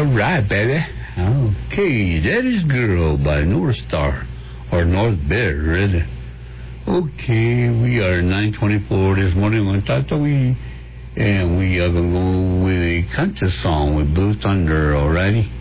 All right, baby. Okay, that is Girl by North Star. Or North Bear, really. Okay, we are 9:24 this morning on Tatooine. And we are going to go with a country song with Blue Thunder, alrighty?